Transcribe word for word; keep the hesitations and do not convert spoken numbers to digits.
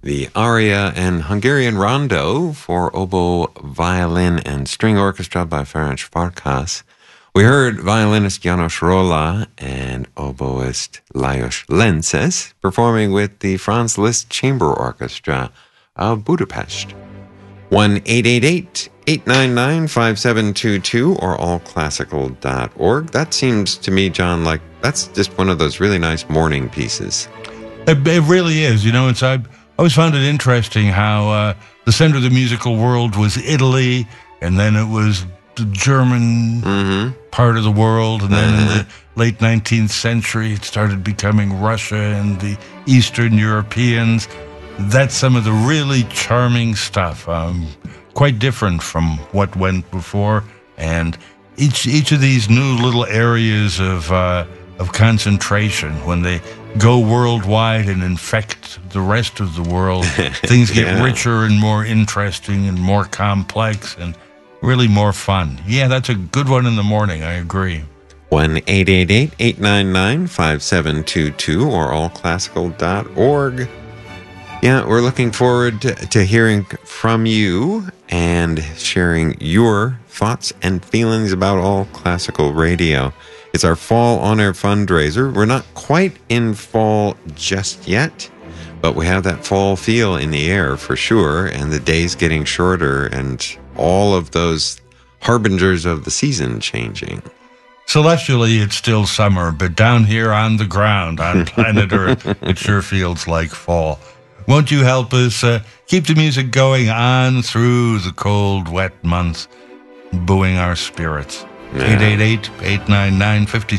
the aria and Hungarian rondo for oboe, violin, and string orchestra by Ferenc Farkas. We heard violinist János Róla and oboist Lajos Lences performing with the Franz Liszt Chamber Orchestra of Budapest. one eight eight eight, eight nine nine, five seven two two or all classical dot org. That seems to me, John, like that's just one of those really nice morning pieces. It, it really is. You know, it's, I always found it interesting how uh, the center of the musical world was Italy, and then it was the German mm-hmm. part of the world, and then mm-hmm. in the late nineteenth century, it started becoming Russia and the Eastern Europeans. That's some of the really charming stuff. Um, quite different from what went before, and each each of these new little areas of uh, of concentration, when they go worldwide and infect the rest of the world, things get yeah. richer and more interesting and more complex and really more fun. Yeah, that's a good one in the morning. I agree. one eight eight eight, eight nine nine, five seven two two or all classical dot org. Yeah, we're looking forward to, to hearing from you and sharing your thoughts and feelings about All Classical Radio. It's our fall on-air fundraiser. We're not quite in fall just yet, but we have that fall feel in the air for sure, and the days getting shorter and all of those harbingers of the season changing. Celestially, it's still summer, but down here on the ground, on planet Earth, it sure feels like fall. Won't you help us uh, keep the music going on through the cold, wet months, buoying our spirits? eight eight eight, eight nine nine, five